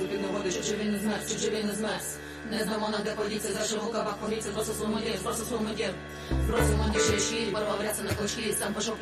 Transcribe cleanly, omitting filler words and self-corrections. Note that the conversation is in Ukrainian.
під негоди, чи він не змерз, чи він не змерз. Не знамо на де подіться, за широкавах погріться, збросив свому дім, збросив свому дім. Збросив мені ще щіль, порвав ряси на клочки, сам пішов